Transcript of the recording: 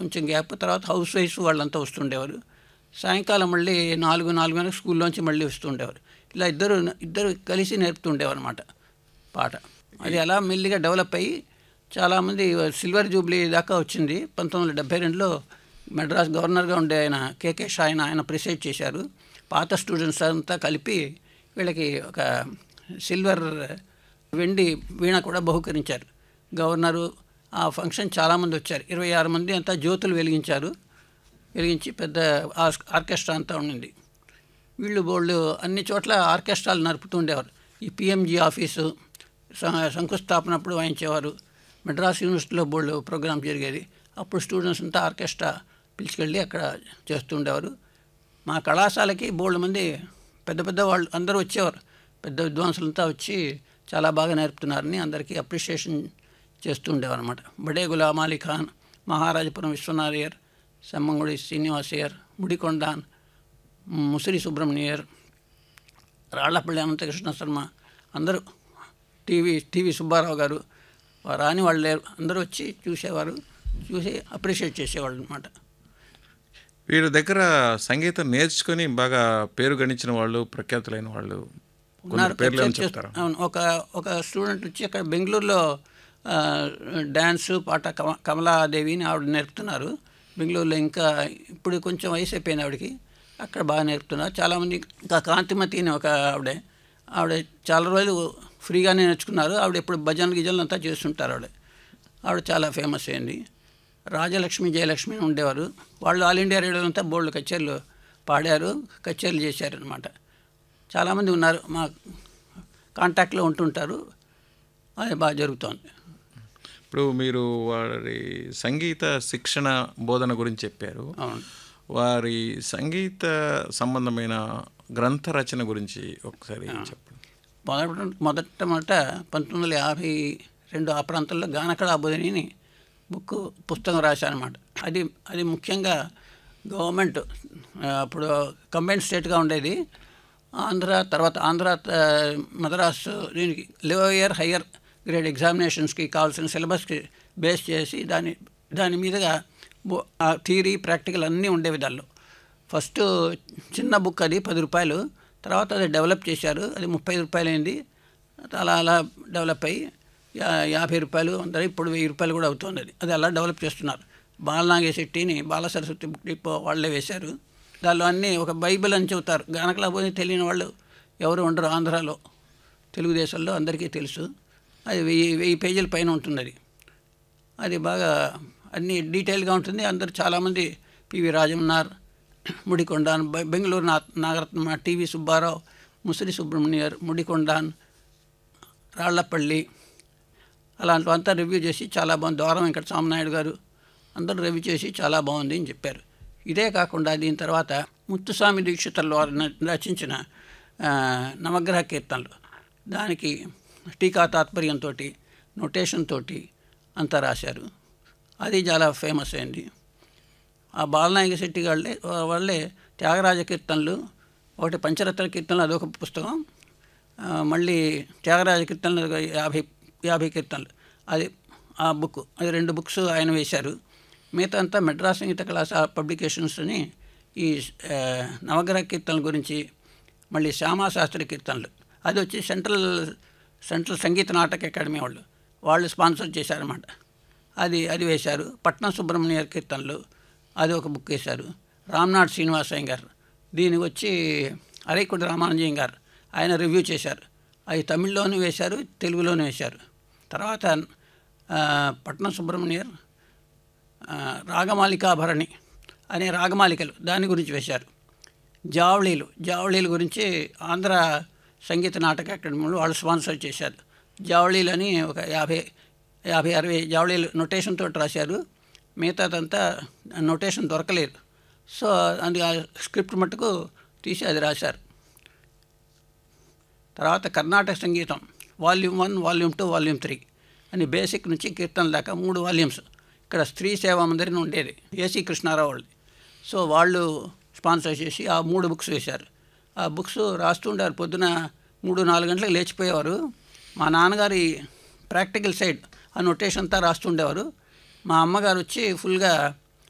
కొంచెం గ్యాప్, తర్వాత house wife వాళ్ళంతా వస్తుండేవారు. సాయంకాలం మళ్ళీ 4:30 స్కూల్లోంచి మళ్ళీ వస్తుండేవారు. ఇలా ఇద్దరు కలిసి నేర్పుతుండేవారు అన్నమాట పాట. అది అలా మెల్లిగా డెవలప్ అయ్యి చాలామంది సిల్వర్ జూబ్లీ దాకా వచ్చింది. 1972లో మెడ్రాస్ గవర్నర్గా ఉండే ఆయన కేకే షా ఆయన ప్రిసైడ్ చేశారు. పాత స్టూడెంట్స్ అంతా కలిపి వీళ్ళకి ఒక సిల్వర్ వెండి వీణ కూడా బహుకరించారు గవర్నరు. ఆ ఫంక్షన్ చాలామంది వచ్చారు, 26 మంది అంతా జ్యోతులు వెలిగించి పెద్ద ఆర్కెస్ట్రా అంతా ఉండింది. వీళ్ళు బోళ్ళు అన్ని చోట్ల ఆర్కెస్ట్రాలు నడుపుతూ ఉండేవారు. ఈ పిఎంజీ ఆఫీసు శంకుస్థాపన అప్పుడు వాయించేవారు. మెడ్రాస్ యూనివర్సిటీలో బోళ్ళు ప్రోగ్రాం జరిగేది. అప్పుడు స్టూడెంట్స్ అంతా ఆర్కెస్ట్రా పిలిచుకెళ్ళి అక్కడ చేస్తూ ఉండేవారు. మా కళాశాలకి బోళ్ళు మంది పెద్ద వాళ్ళు అందరూ వచ్చేవారు. పెద్ద విద్వాంసులంతా వచ్చి చాలా బాగా నేర్పుతున్నారని అందరికీ అప్రిషియేషన్ చేస్తూ ఉండేవారు అన్నమాట. బడే గులాం అలీ ఖాన్, మహారాజపురం విశ్వనాథయ్యర్, సెమ్మంగుడి శ్రీనివాసయ్యర్, ముడికొండాన్, ముసిరి సుబ్రహ్మణ్యర్, రాళ్లపల్లి అనంతకృష్ణ శర్మ, అందరూ, టీవీ సుబ్బారావు గారు, రాని వాళ్ళు లేరు, అందరూ వచ్చి చూసేవారు, చూసి అప్రిషియేట్ చేసేవాళ్ళు అనమాట. వీరి దగ్గర సంగీతం నేర్చుకుని బాగా పేరు గణించిన వాళ్ళు, ప్రఖ్యాతులైన వాళ్ళు ఉన్నారు. అవును, ఒక స్టూడెంట్ వచ్చి అక్కడ బెంగళూరులో డ్యాన్సు పాట కమలాదేవిని ఆవిడ నేర్పుతున్నారు బెంగళూరులో. ఇంకా ఇప్పుడు కొంచెం వయసు అయిపోయింది ఆవిడకి, అక్కడ బాగా నేర్పుతున్నారు. చాలామంది ఇంకా కాంతిమతి అని ఒక ఆవిడ చాలా రోజులు ఫ్రీగానే నేర్చుకున్నారు. ఆవిడ ఇప్పుడు భజనలు అంతా చేస్తుంటారు. ఆవిడ చాలా ఫేమస్ అయింది. రాజలక్ష్మి, జయలక్ష్మి ఉండేవారు. వాళ్ళు ఆల్ ఇండియా రేడియోలో అంతా బోల్డ్ కచేరీలు పాడారు, కచేరీలు చేశారనమాట. చాలామంది ఉన్నారు, మా కాంటాక్ట్లో ఉంటుంటారు. అది బాగా జరుగుతోంది. ఇప్పుడు మీరు వారి సంగీత శిక్షణ బోధన గురించి చెప్పారు. అవును. వారి సంగీత సంబంధమైన గ్రంథ రచన గురించి ఒకసారి చెప్పండి. మొదట 1952 ఆ ప్రాంతంలో గానకళాబోధిని అని పుస్తకం రాశానమాట. అది ముఖ్యంగా గవర్నమెంట్ అప్పుడు కంబైన్డ్ స్టేట్గా ఉండేది. ఆంధ్ర మద్రాసు దీనికి లోయర్ హయ్యర్ గ్రేడ్ ఎగ్జామినేషన్స్కి కావాల్సిన సిలబస్కి బేస్ చేసి దాని మీదుగా థియరీ ప్రాక్టికల్ అన్నీ ఉండేవి. దానిలో ఫస్ట్ చిన్న బుక్, అది 10 రూపాయలు. తర్వాత అది డెవలప్ చేశారు, అది 30 రూపాయలు అయింది. అలా డెవలప్ అయ్యి 50 రూపాయలు, అందరూ ఇప్పుడు 1000 రూపాయలు కూడా అవుతుంది. అది అలా డెవలప్ చేస్తున్నారు. బాలనాగేశెట్టిని బాలసరస్వతి బుక్ డిపో వాళ్ళే వేశారు. దానిలో అన్నీ ఒక బైబిల్ అని చెబుతారు. గానకళాబోధిని తెలియని వాళ్ళు ఎవరు ఉండరు ఆంధ్రాలో, తెలుగుదేశంలో అందరికీ తెలుసు. అది 1000 పేజీల పైన ఉంటుంది. అది బాగా అన్నీ డీటెయిల్గా ఉంటుంది. అందరూ చాలామంది PV Rajamannar, ముడికొండాన్, Bengaluru Nagaratna, TV Subbarao, Musiri సుబ్రహ్మణ్యర్, ముడికొండాన్, Rallapalli అలాంటివంతా review చేసి చాలా బాగుంది. ద్వారం వెంకట సామనాయుడు గారు అందరూ రివ్యూ చేసి చాలా బాగుంది అని చెప్పారు. ఇదే కాకుండా దీని తర్వాత ముత్తుస్వామి దీక్షితులు వారు రచించిన నవగ్రహ కీర్తనలు, దానికి టీకా తాత్పర్యంతో నొటేషన్ తోటి అంతా రాశారు. అది చాలా ఫేమస్ అయింది. ఆ బాలనాయక శెట్టి వాళ్ళే త్యాగరాజ కీర్తనలు, ఒకటి పంచరత్న కీర్తనలు, అదొక పుస్తకం. మళ్ళీ త్యాగరాజ కీర్తనలు 50 కీర్తనలు, అది ఆ బుక్, అది 2 బుక్స్ ఆయన వేశారు. మిగతా అంతా మెడ్రాస్ సంగీత కళాశాల పబ్లికేషన్స్ అని ఈ నవగ్రహ కీర్తనల గురించి. మళ్ళీ శ్యామాశాస్త్రి కీర్తనలు, అది వచ్చి సెంట్రల్ సంగీత నాటక అకాడమీ వాళ్ళు స్పాన్సర్ చేశారన్నమాట. అది వేశారు. పట్నం సుబ్రహ్మణ్య కీర్తనలు, అది ఒక బుక్ వేశారు. రామ్నాథ్ శ్రీనివాసయ్య గారు, దీనికి వచ్చి అరైకుడి రామానుజయ్య గారు ఆయన రివ్యూ చేశారు. అది తమిళ్లోనూ వేశారు, తెలుగులోనూ వేశారు. తర్వాత పట్నం సుబ్రహ్మణ్యర్ రాగమాలికాభరణి అనే రాగమాలికలు, దాని గురించి వేశారు. జావళీలు గురించి ఆంధ్ర సంగీత నాటక అకాడమీలో వాళ్ళు స్పాన్సర్ చేశారు. జావళీలు అని ఒక 50-60 జావళీలు నొటేషన్ తోటి రాశారు. మిగతాదంతా నొటేషన్ దొరకలేదు. సో అది ఆ స్క్రిప్ట్ మట్టుకు తీసి అది రాశారు. తర్వాత కర్ణాటక సంగీతం వాల్యూమ్ 1, వాల్యూమ్ 2, వాల్యూమ్ 3 అని బేసిక్ నుంచి కీర్తనల దాకా 3 వాల్యూమ్స్. ఇక్కడ స్త్రీ సేవా మందిరం ఉండేది, ఏసీ కృష్ణారావు వాళ్ళది. సో వాళ్ళు స్పాన్సర్ చేసి ఆ 3 బుక్స్ వేశారు. ఆ బుక్స్ రాస్తుండారు. పొద్దున 3-4 గంటలకు లేచిపోయేవారు. మా నాన్నగారి ప్రాక్టికల్ సైడ్ ఆ నొటేషన్ అంతా రాస్తుండేవారు. మా అమ్మగారు వచ్చి ఫుల్గా